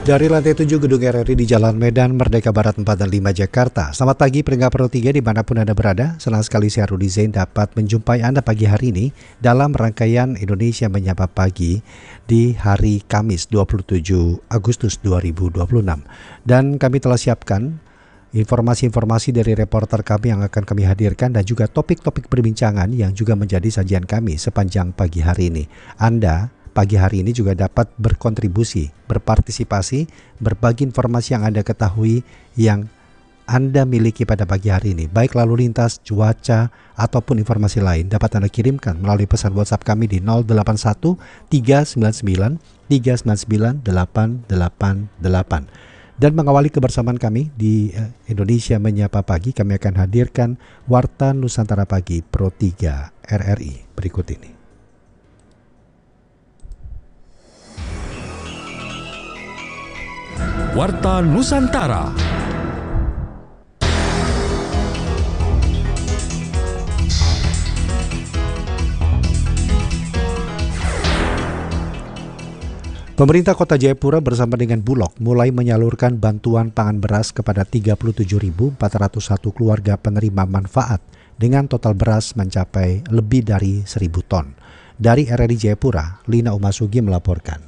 Dari lantai 7 Gedung RRI di Jalan Medan Merdeka Barat 4 dan 5 Jakarta. Selamat pagi pendengar Pro 3 dimanapun Anda berada. Senang sekali saya Rudi Zain dapat menjumpai Anda pagi hari ini dalam rangkaian Indonesia Menyapa Pagi di hari Kamis 27 Agustus 2026. Dan kami telah siapkan informasi-informasi dari reporter kami yang akan kami hadirkan dan juga topik-topik perbincangan yang juga menjadi sajian kami sepanjang pagi hari ini. Anda pagi hari ini juga dapat berkontribusi, berpartisipasi, berbagi informasi yang Anda ketahui, yang Anda miliki pada pagi hari ini. Baik lalu lintas, cuaca, ataupun informasi lain dapat Anda kirimkan melalui pesan WhatsApp kami di 081 399 399 888. Dan mengawali kebersamaan kami di Indonesia Menyapa Pagi, kami akan hadirkan Warta Nusantara Pagi Pro 3 RRI berikut ini. Warta Nusantara. Pemerintah Kota Jayapura bersama dengan Bulog mulai menyalurkan bantuan pangan beras kepada 37.401 keluarga penerima manfaat dengan total beras mencapai lebih dari 1.000 ton. Dari RRI Jayapura, Lina Umasugi melaporkan.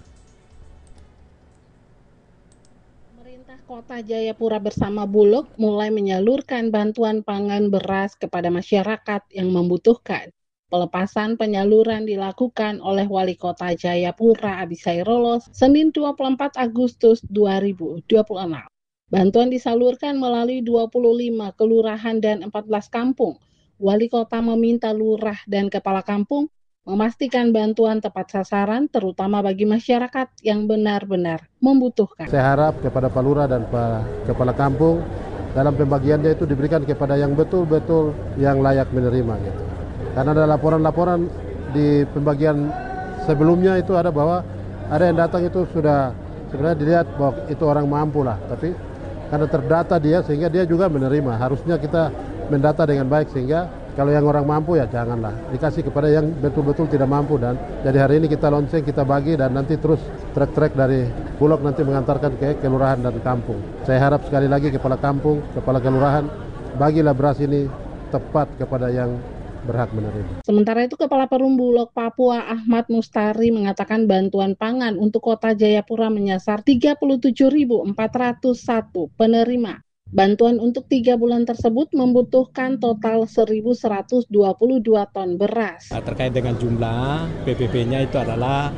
Kota Jayapura bersama Bulog mulai menyalurkan bantuan pangan beras kepada masyarakat yang membutuhkan. Pelepasan penyaluran dilakukan oleh Wali Kota Jayapura Abisai Rolos Senin 24 Agustus 2026. Bantuan disalurkan melalui 25 kelurahan dan 14 kampung. Wali Kota meminta lurah dan kepala kampung memastikan bantuan tepat sasaran terutama bagi masyarakat yang benar-benar membutuhkan. Saya harap kepada Pak Lurah dan Pak Kepala Kampung dalam pembagiannya itu diberikan kepada yang betul-betul yang layak menerima gitu. Karena ada laporan-laporan di pembagian sebelumnya itu ada bahwa ada yang datang itu sudah sebenarnya dilihat bahwa itu orang mampu lah, tapi karena terdata dia sehingga dia juga menerima. Harusnya kita mendata dengan baik sehingga kalau yang orang mampu ya janganlah dikasih kepada yang betul-betul tidak mampu. Dan jadi hari ini kita lonceng, kita bagi dan nanti terus trek-trek dari Bulog nanti mengantarkan ke kelurahan dan kampung. Saya harap sekali lagi kepala kampung, kepala kelurahan, bagilah beras ini tepat kepada yang berhak menerima. Sementara itu Kepala Perum Bulog Papua Ahmad Mustari mengatakan bantuan pangan untuk Kota Jayapura menyasar 37.401 penerima. Bantuan untuk 3 bulan tersebut membutuhkan total 1.122 ton beras. Terkait dengan jumlah PBB-nya itu adalah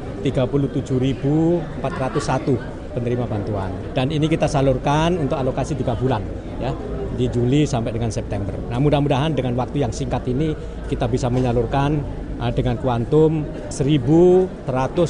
37.401 penerima bantuan. Dan ini kita salurkan untuk alokasi 3 bulan ya, di Juli sampai dengan September. Nah, mudah-mudahan dengan waktu yang singkat ini kita bisa menyalurkan dengan kuantum 1.122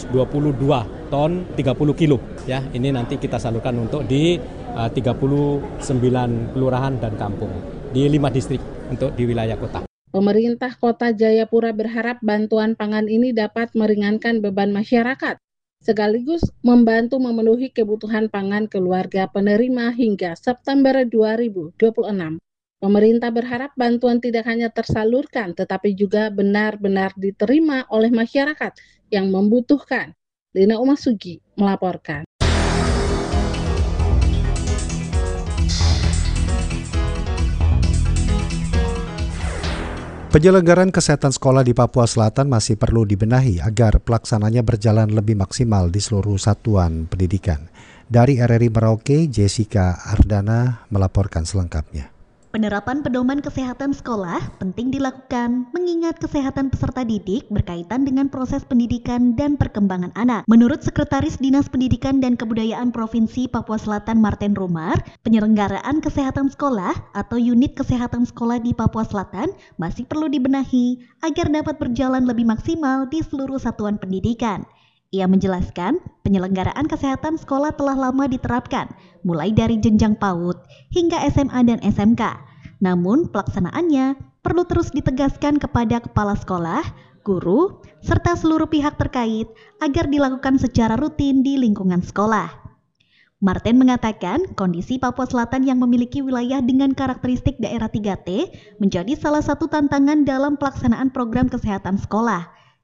ton 30 kilo ya. Ini nanti kita salurkan untuk di 39 kelurahan dan kampung di 5 distrik untuk di wilayah kota. Pemerintah Kota Jayapura berharap bantuan pangan ini dapat meringankan beban masyarakat, sekaligus membantu memenuhi kebutuhan pangan keluarga penerima hingga September 2026. Pemerintah berharap bantuan tidak hanya tersalurkan, tetapi juga benar-benar diterima oleh masyarakat yang membutuhkan. Lina Umasugi melaporkan. Penyelenggaraan kesehatan sekolah di Papua Selatan masih perlu dibenahi agar pelaksananya berjalan lebih maksimal di seluruh satuan pendidikan. Dari RRI Merauke, Jessica Ardana melaporkan selengkapnya. Penerapan pedoman kesehatan sekolah penting dilakukan mengingat kesehatan peserta didik berkaitan dengan proses pendidikan dan perkembangan anak. Menurut Sekretaris Dinas Pendidikan dan Kebudayaan Provinsi Papua Selatan Martin Rumar, penyelenggaraan kesehatan sekolah atau unit kesehatan sekolah di Papua Selatan masih perlu dibenahi agar dapat berjalan lebih maksimal di seluruh satuan pendidikan. Ia menjelaskan, penyelenggaraan kesehatan sekolah telah lama diterapkan, mulai dari jenjang PAUD hingga SMA dan SMK. Namun, pelaksanaannya perlu terus ditegaskan kepada kepala sekolah, guru, serta seluruh pihak terkait agar dilakukan secara rutin di lingkungan sekolah. Martin mengatakan, kondisi Papua Selatan yang memiliki wilayah dengan karakteristik daerah 3T menjadi salah satu tantangan dalam pelaksanaan program kesehatan sekolah.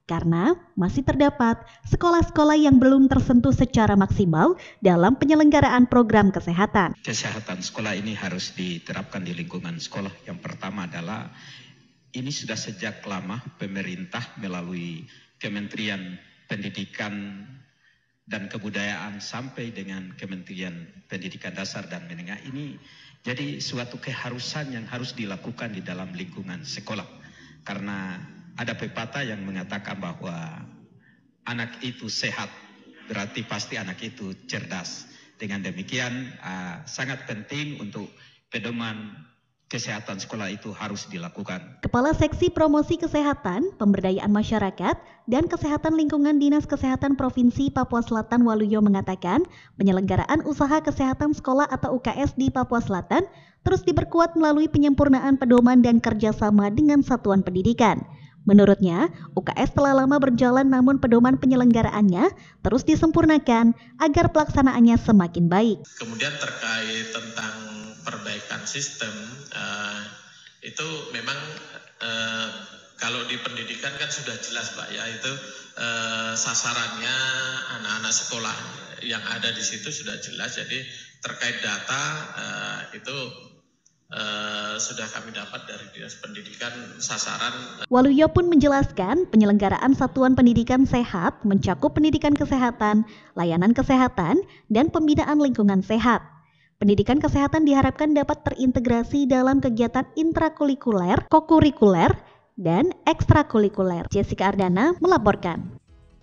karena masih terdapat sekolah-sekolah yang belum tersentuh secara maksimal dalam penyelenggaraan program kesehatan. Kesehatan sekolah ini harus diterapkan di lingkungan sekolah. Yang pertama adalah ini sudah sejak lama pemerintah melalui Kementerian Pendidikan dan Kebudayaan sampai dengan Kementerian Pendidikan Dasar dan Menengah ini jadi suatu keharusan yang harus dilakukan di dalam lingkungan sekolah. Karena ada pepatah yang mengatakan bahwa anak itu sehat, berarti pasti anak itu cerdas. Dengan demikian sangat penting untuk pedoman kesehatan sekolah itu harus dilakukan. Kepala Seksi Promosi Kesehatan, Pemberdayaan Masyarakat, dan Kesehatan Lingkungan Dinas Kesehatan Provinsi Papua Selatan Waluyo mengatakan, penyelenggaraan usaha kesehatan sekolah atau UKS di Papua Selatan terus diperkuat melalui penyempurnaan pedoman dan kerjasama dengan satuan pendidikan. Menurutnya, UKS telah lama berjalan namun pedoman penyelenggaraannya terus disempurnakan agar pelaksanaannya semakin baik. Kemudian terkait tentang perbaikan sistem, itu memang kalau di pendidikan kan sudah jelas Pak ya, itu sasarannya anak-anak sekolah yang ada di situ sudah jelas. Jadi terkait data itu sudah kami dapat dari Dinas Pendidikan sasaran. Waluyo pun menjelaskan penyelenggaraan satuan pendidikan sehat mencakup pendidikan kesehatan, layanan kesehatan, dan pembinaan lingkungan sehat. Pendidikan kesehatan diharapkan dapat terintegrasi dalam kegiatan intrakurikuler, kokurikuler, dan ekstrakurikuler. Jessica Ardana melaporkan.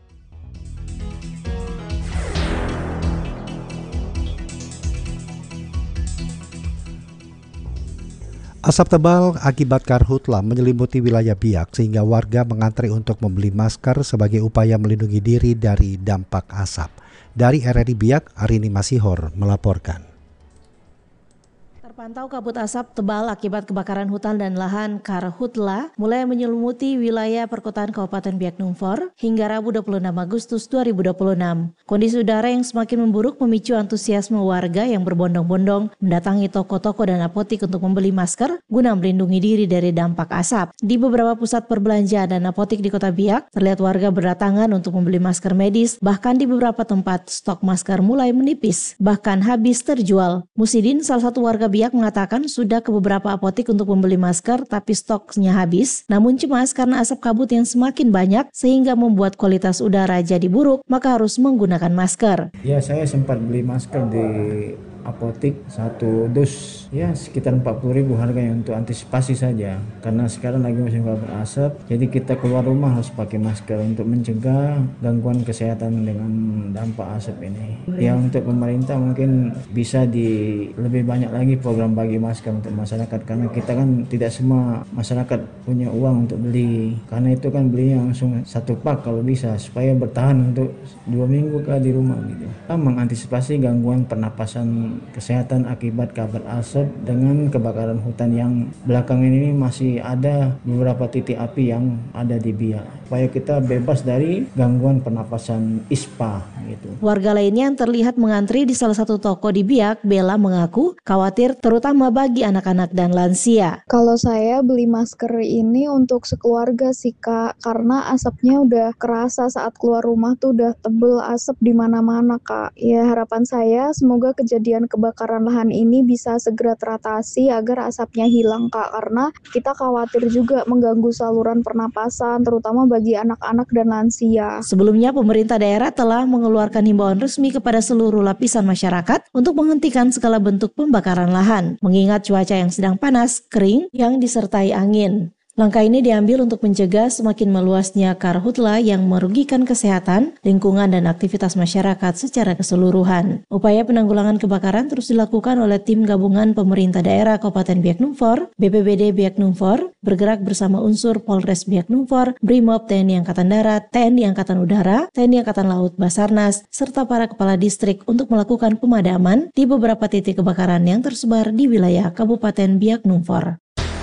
Asap tebal akibat karhutla menyelimuti wilayah Biak sehingga warga mengantri untuk membeli masker sebagai upaya melindungi diri dari dampak asap. Dari RRI Biak, Arini Masihor melaporkan. Terpantau kabut asap tebal akibat kebakaran hutan dan lahan karhutla mulai menyelimuti wilayah perkotaan Kabupaten Biak Numfor hingga Rabu 26 Agustus 2026. Kondisi udara yang semakin memburuk memicu antusiasme warga yang berbondong-bondong mendatangi toko-toko dan apotik untuk membeli masker guna melindungi diri dari dampak asap. Di beberapa pusat perbelanjaan dan apotik di Kota Biak, terlihat warga berdatangan untuk membeli masker medis, bahkan di beberapa tempat stok masker mulai menipis, bahkan habis terjual. Musidin, salah satu warga Biak, mengatakan sudah ke beberapa apotik untuk membeli masker tapi stoknya habis, namun cemas karena asap kabut yang semakin banyak sehingga membuat kualitas udara jadi buruk, maka harus menggunakan masker. Ya, saya sempat beli masker di apotik, satu dus ya sekitar 40.000 harganya untuk antisipasi saja karena sekarang lagi musim kabut asap, jadi kita keluar rumah harus pakai masker untuk mencegah gangguan kesehatan dengan dampak asap ini. Ya, untuk pemerintah mungkin bisa lebih banyak lagi program bagi masker untuk masyarakat karena kita kan tidak semua masyarakat punya uang untuk beli, karena itu kan belinya langsung satu pak kalau bisa supaya bertahan untuk 2 minggu di rumah gitu. Mengantisipasi gangguan pernapasan kesehatan akibat kabut asap dengan kebakaran hutan yang belakangan ini masih ada beberapa titik api yang ada di Biak, supaya kita bebas dari gangguan pernapasan ISPA gitu. Warga lainnya yang terlihat mengantri di salah satu toko di Biak, Bella, mengaku khawatir terutama bagi anak-anak dan lansia. Kalau saya beli masker ini untuk sekeluarga sih Kak, karena asapnya udah kerasa saat keluar rumah tuh udah tebel asap di mana-mana Kak. Ya, harapan saya semoga kejadian kebakaran lahan ini bisa segera teratasi agar asapnya hilang Kak, karena kita khawatir juga mengganggu saluran pernapasan terutama bagi anak-anak dan lansia. Sebelumnya pemerintah daerah telah mengeluarkan himbauan resmi kepada seluruh lapisan masyarakat untuk menghentikan segala bentuk pembakaran lahan mengingat cuaca yang sedang panas, kering, yang disertai angin. Langkah ini diambil untuk mencegah semakin meluasnya karhutla yang merugikan kesehatan, lingkungan, dan aktivitas masyarakat secara keseluruhan. Upaya penanggulangan kebakaran terus dilakukan oleh tim gabungan pemerintah daerah Kabupaten Biak Numfor, BPBD Biak Numfor, bergerak bersama unsur Polres Biak Numfor, Brimob TNI Angkatan Darat, TNI Angkatan Udara, TNI Angkatan Laut, Basarnas, serta para kepala distrik untuk melakukan pemadaman di beberapa titik kebakaran yang tersebar di wilayah Kabupaten Biak Numfor.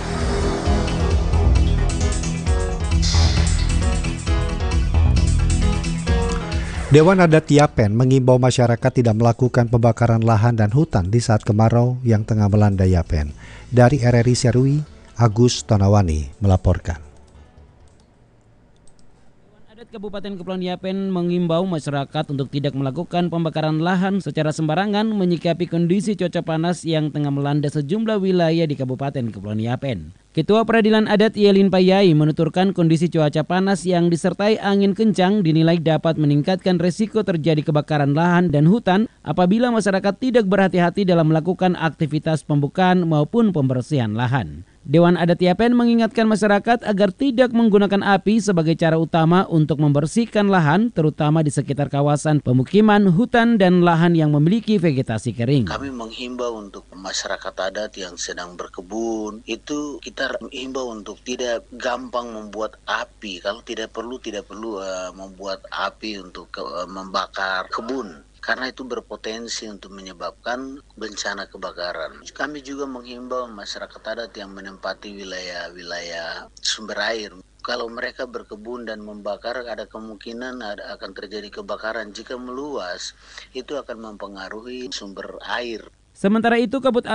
Dewan Adat Yapen mengimbau masyarakat tidak melakukan pembakaran lahan dan hutan di saat kemarau yang tengah melanda Yapen. Dari RRI Serui, Agus Tonawani melaporkan. Adat Kabupaten Kepulauan Yapen mengimbau masyarakat untuk tidak melakukan pembakaran lahan secara sembarangan menyikapi kondisi cuaca panas yang tengah melanda sejumlah wilayah di Kabupaten Kepulauan Yapen. Ketua Peradilan Adat Yelin Payai menuturkan kondisi cuaca panas yang disertai angin kencang dinilai dapat meningkatkan resiko terjadi kebakaran lahan dan hutan apabila masyarakat tidak berhati-hati dalam melakukan aktivitas pembukaan maupun pembersihan lahan. Dewan Adat Yapen mengingatkan masyarakat agar tidak menggunakan api sebagai cara utama untuk membersihkan lahan, terutama di sekitar kawasan pemukiman, hutan, dan lahan yang memiliki vegetasi kering. Kami menghimbau untuk masyarakat adat yang sedang berkebun, itu kita himbau untuk tidak gampang membuat api. Kalau tidak perlu membuat api untuk membakar kebun. Karena itu berpotensi untuk menyebabkan bencana kebakaran. Kami juga menghimbau masyarakat adat yang menempati wilayah-wilayah sumber air. Kalau mereka berkebun dan membakar, ada kemungkinan akan terjadi kebakaran. Jika meluas, itu akan mempengaruhi sumber air. Sementara itu, Kabut